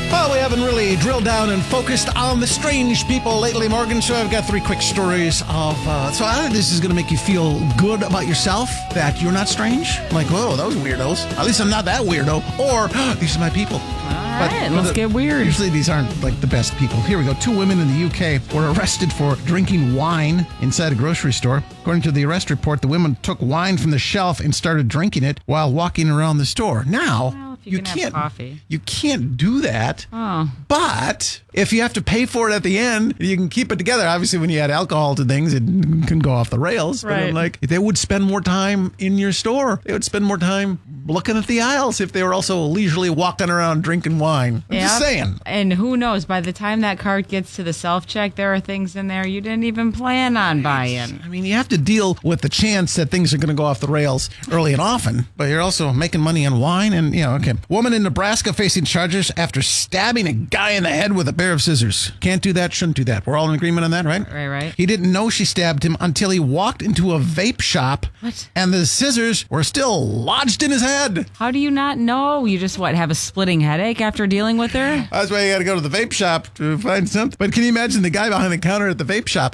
Well, we haven't really drilled down and focused on the strange people lately, Morgan, so I've got 3 quick stories of... so I think this is going to make you feel good about yourself, that you're not strange. Like, whoa, those weirdos. At least I'm not that weirdo. Or, these are my people. All right, let's get weird. Usually these aren't like the best people. Here we go. 2 women in the UK were arrested for drinking wine inside a grocery store. According to the arrest report, the women took wine from the shelf and started drinking it while walking around the store. Now... Well, you can have coffee. You can't do that. Oh. But if you have to pay for it at the end, you can keep it together. Obviously, when you add alcohol to things, it can go off the rails. Right. But I'm like, they would spend more time in your store. They would spend more time looking at the aisles if they were also leisurely walking around drinking wine. I'm just saying. And who knows, by the time that cart gets to the self-check, there are things in there you didn't even plan on buying. I mean, you have to deal with the chance that things are going to go off the rails early and often, but you're also making money on wine and, okay. Woman in Nebraska facing charges after stabbing a guy in the head with a pair of scissors. Can't do that, shouldn't do that. We're all in agreement on that, right? Right. He didn't know she stabbed him until he walked into a vape shop. What? And the scissors were still lodged in his head. How do you not know? You just, have a splitting headache after dealing with her? That's why you got to go to the vape shop to find something. But can you imagine the guy behind the counter at the vape shop?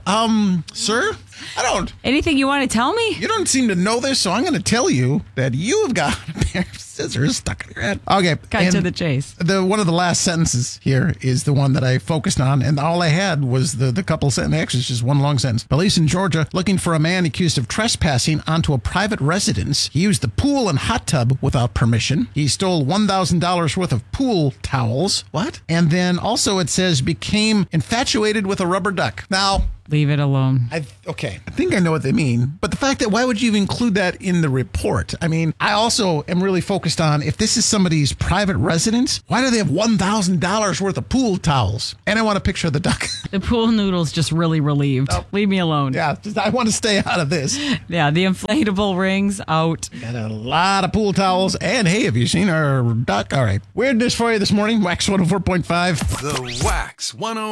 Sir? I don't. Anything you want to tell me? You don't seem to know this, so I'm going to tell you that you've got a pair of scissors stuck in your head. Okay. Cut to the chase. One of the last sentences here is the one that I focused on, and all I had was the couple sentences. Actually, it's just one long sentence. Police in Georgia looking for a man accused of trespassing onto a private residence. He used the pool and hot tub without permission. He stole $1,000 worth of pool towels. What? And then also it says became infatuated with a rubber duck. Now... Leave it alone. I think I know what they mean. But the fact that why would you even include that in the report? I mean, I also am really focused on if this is somebody's private residence, why do they have $1,000 worth of pool towels? And I want a picture of the duck. The pool noodle's just really relieved. Oh. Leave me alone. Yeah, I want to stay out of this. Yeah, the inflatable rings out. Got a lot of pool towels. And hey, have you seen our duck? All right. Weirdness for you this morning. Wax 104.5. The Wax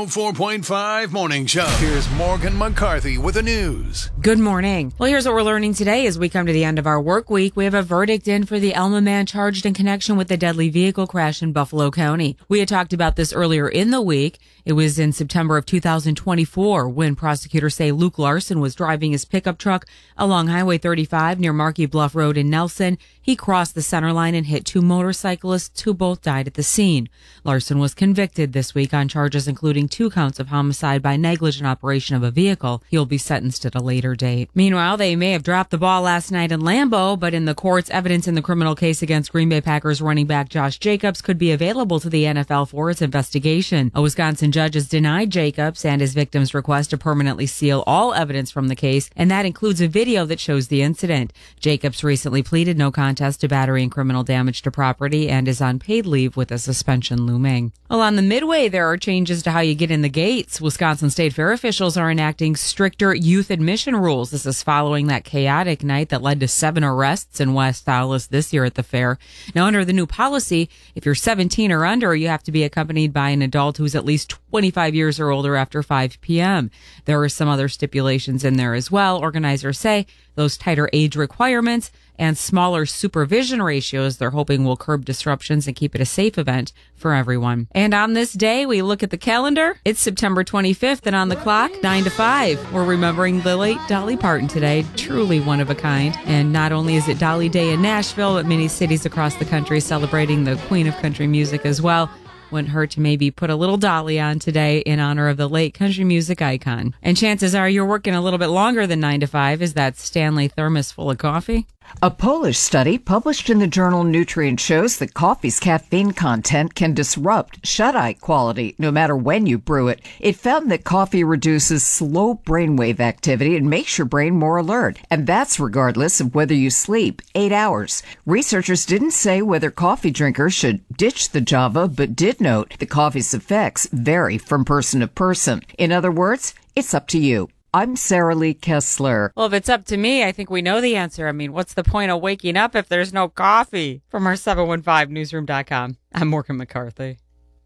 104.5 Morning Show. Here's Morgan McCarthy with the news. Good morning. Well, here's what we're learning today as we come to the end of our work week. We have a verdict in for the Elma man charged in connection with the deadly vehicle crash in Buffalo County. We had talked about this earlier in the week. It was in September of 2024 when prosecutors say Luke Larson was driving his pickup truck along Highway 35 near Markey Bluff Road in Nelson. He crossed the center line and hit 2 motorcyclists who both died at the scene. Larson was convicted this week on charges including 2 counts of homicide by negligent operation of a vehicle. He'll be sentenced at a later date. Meanwhile, they may have dropped the ball last night in Lambeau, but in the courts, evidence in the criminal case against Green Bay Packers running back Josh Jacobs could be available to the NFL for its investigation. A Wisconsin judge has denied Jacobs and his victim's request to permanently seal all evidence from the case, and that includes a video that shows the incident. Jacobs recently pleaded no contest to battery and criminal damage to property and is on paid leave with a suspension looming. Well, on the Midway, there are changes to how you get in the gates. Wisconsin State Fair officials are enacting stricter youth admission rules. This is following that chaotic night that led to 7 arrests in West Allis this year at the fair. Now, under the new policy, if you're 17 or under, you have to be accompanied by an adult who's at least 25 years or older after 5 p.m. There are some other stipulations in there as well. Organizers say those tighter age requirements and smaller supervision ratios they're hoping will curb disruptions and keep it a safe event for everyone. And on this day, we look at the calendar. It's September 25th, and on the clock, 9 to 5. We're remembering the late Dolly Parton today, truly one of a kind. And not only is it Dolly Day in Nashville, but many cities across the country celebrating the Queen of Country Music as well. Wouldn't hurt to maybe put a little Dolly on today in honor of the late country music icon. And chances are you're working a little bit longer than 9 to 5. Is that Stanley thermos full of coffee? A Polish study published in the journal Nutrient shows that coffee's caffeine content can disrupt shut-eye quality no matter when you brew it. It found that coffee reduces slow brainwave activity and makes your brain more alert. And that's regardless of whether you sleep 8 hours. Researchers didn't say whether coffee drinkers should ditch the Java, but did note the coffee's effects vary from person to person. In other words, it's up to you. I'm Sarah Lee Kessler. Well, if it's up to me, I think we know the answer. I mean, what's the point of waking up if there's no coffee? From our 715newsroom.com, I'm Morgan McCarthy.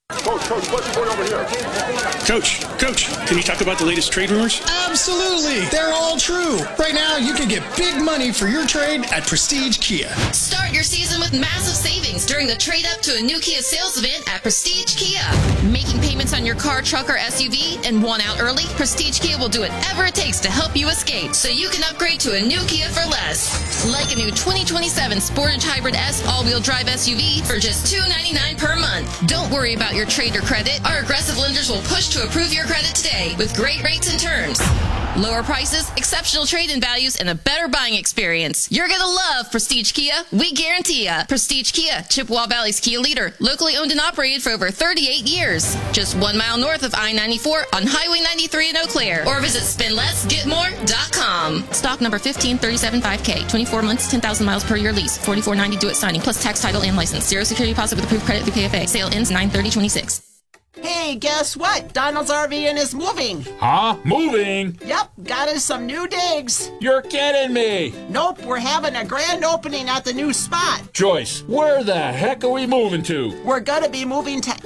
Coach, what's going over here? Coach, can you talk about the latest trade rumors? Absolutely. They're all true. Right now, you can get big money for your trade at Prestige Kia. Start your season with massive savings during the trade up to a new Kia sales event at Prestige Kia. Making payments on your car, truck, or SUV and want out early? Prestige Kia will do whatever it takes to help you escape so you can upgrade to a new Kia for less. Like a new 2027 Sportage Hybrid S all-wheel drive SUV for just $299 per month. Don't worry about your trade or credit. Our aggressive lenders will push to approve your credit today with great rates and terms. Lower prices, exceptional trade-in values, and a better buying experience. You're going to love Prestige Kia. We guarantee ya. Prestige Kia, Chippewa Valley's Kia leader. Locally owned and operated for over 38 years. Just 1 mile north of I-94 on Highway 93 in Eau Claire. Or visit spendlessgetmore.com. Stock number 15375K. 24 months, 10,000 miles per year lease. $44.90 due at signing, plus tax, title, and license. Zero security deposit with approved credit through KFA. Sale ends 9/30/26. Hey, guess what? Donald's RV is moving. Huh? Moving? Yep, got us some new digs. You're kidding me. Nope, we're having a grand opening at the new spot. Joyce, where the heck are we moving to? We're gonna be moving to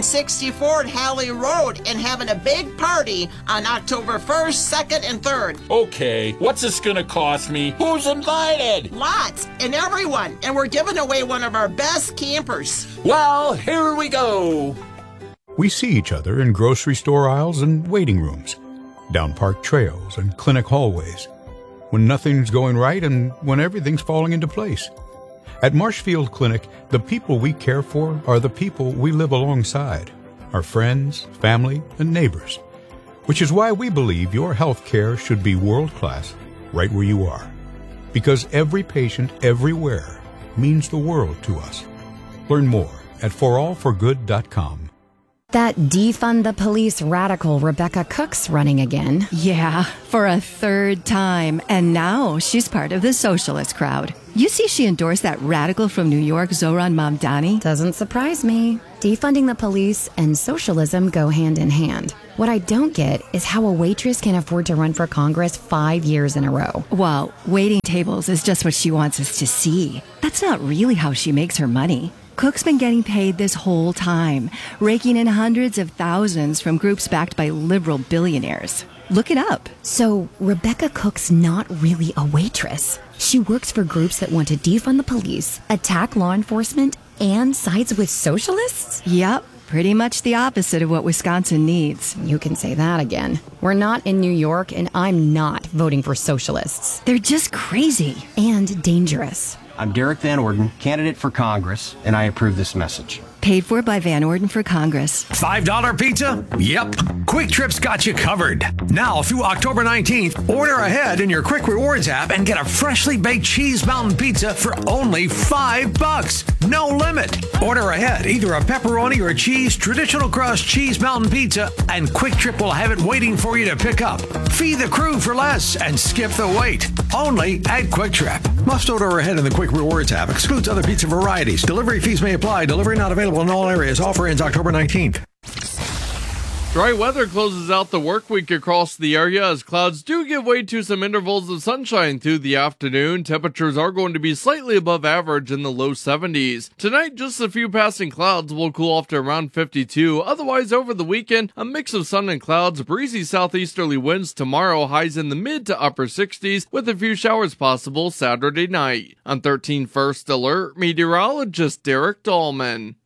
1864 Halley Road and having a big party on October 1st, 2nd, and 3rd. Okay, what's this gonna cost me? Who's invited? Lots and everyone, and we're giving away one of our best campers. Well, here we go. We see each other in grocery store aisles and waiting rooms, down park trails and clinic hallways, when nothing's going right and when everything's falling into place. At Marshfield Clinic, the people we care for are the people we live alongside, our friends, family, and neighbors, which is why we believe your health care should be world-class right where you are, because every patient everywhere means the world to us. Learn more at forallforgood.com. That defund the police radical Rebecca Cook's running again. Yeah, for a third time. And now she's part of the socialist crowd. You see she endorsed that radical from New York, Zohran Mamdani? Doesn't surprise me. Defunding the police and socialism go hand in hand. What I don't get is how a waitress can afford to run for Congress 5 years in a row. Well, waiting tables is just what she wants us to see. That's not really how she makes her money. Cook's been getting paid this whole time, raking in hundreds of thousands from groups backed by liberal billionaires. Look it up. So Rebecca Cook's not really a waitress. She works for groups that want to defund the police, attack law enforcement, and sides with socialists? Yep. Pretty much the opposite of what Wisconsin needs. You can say that again. We're not in New York, and I'm not voting for socialists. They're just crazy. And dangerous. I'm Derek Van Orden, candidate for Congress, and I approve this message. Paid for by Van Orden for Congress. $5 pizza? Yep. Quick Trip's got you covered. Now through October 19th, order ahead in your Quick Rewards app and get a freshly baked cheese mountain pizza for only $5. No limit. Order ahead, either a pepperoni or a cheese traditional crust cheese mountain pizza, and Quick Trip will have it waiting for you to pick up. Feed the crew for less and skip the wait. Only at Quick Trip. Must order ahead in the Quick Rewards app. Excludes other pizza varieties. Delivery fees may apply. Delivery not available in all areas. Offer ends October 19th. Dry weather closes out the work week across the area as clouds do give way to some intervals of sunshine through the afternoon. Temperatures are going to be slightly above average in the low 70s. Tonight, just a few passing clouds will cool off to around 52. Otherwise, over the weekend, a mix of sun and clouds, breezy southeasterly winds tomorrow, highs in the mid to upper 60s, with a few showers possible Saturday night. On 13 First Alert, meteorologist Derek Dahlman.